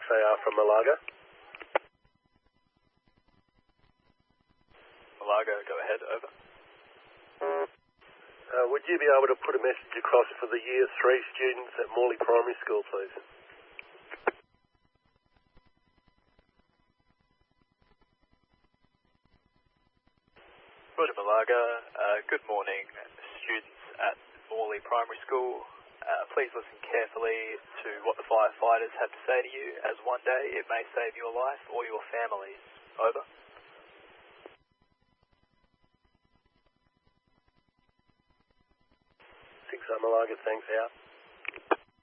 6AR from Malaga. Malaga, go ahead, over. Would you be able to put a message across for the Year 3 students at Morley Primary School, please? Roger, Malaga. Good morning, students at Morley Primary School. Please listen carefully to what the firefighters have to say to you, as one day it may save your life or your family's. Over. 6 Malaga, thanks, out.